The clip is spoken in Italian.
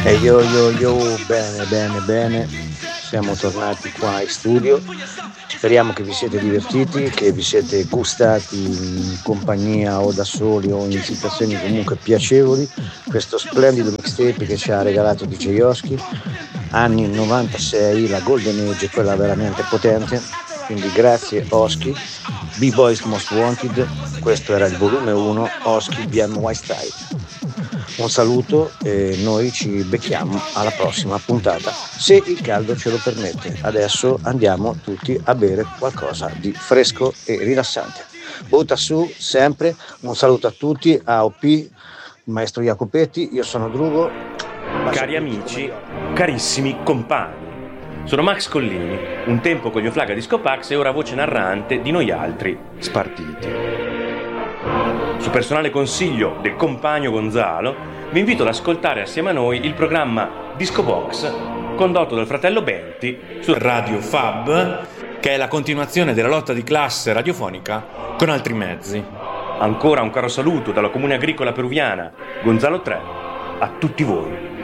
E yo, bene, bene, bene, siamo tornati qua in studio, speriamo che vi siete divertiti, che vi siete gustati in compagnia o da soli o in situazioni comunque piacevoli, questo splendido mixtape che ci ha regalato DJ Oski, anni 96, la Golden Age, quella veramente potente, quindi grazie Oski, B-Boys Most Wanted, questo era il volume 1, Oski BMY Style. Un saluto e noi ci becchiamo alla prossima puntata, se il caldo ce lo permette. Adesso andiamo tutti a bere qualcosa di fresco e rilassante. Butta su sempre, un saluto a tutti, AOP, il maestro Jacopetti, io sono Drugo. Cari amici, carissimi compagni, sono Max Collini, un tempo con gli Oflaga Disco Pax e ora voce narrante di noi altri spartiti. Su personale consiglio del compagno Gonzalo, vi invito ad ascoltare assieme a noi il programma Disco Box, condotto dal fratello Benti su Radio Fab, che è la continuazione della lotta di classe radiofonica con altri mezzi. Ancora un caro saluto dalla Comune Agricola Peruviana, Gonzalo 3, a tutti voi.